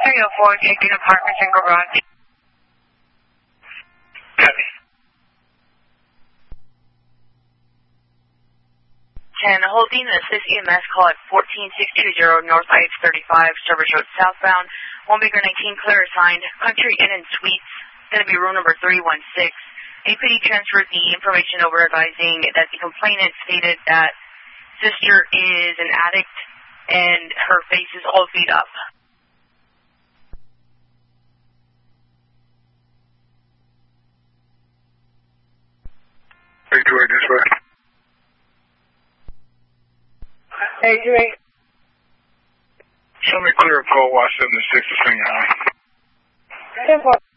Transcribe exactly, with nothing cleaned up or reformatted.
three oh four, taking apartments and garage. Copy. ten, holding assist E M S call at fourteen six two zero North I H thirty-five, Service Road southbound, one Baker nineteen, clear assigned, Country Inn and Suites, going to be room number three one six. A P D transferred the information over advising that the complainant stated that sister is an addict and her face is all beat up. Hey, Joy, this way. Hey, Joy. Show me clear call Y seventy-six to Senior High. ten four.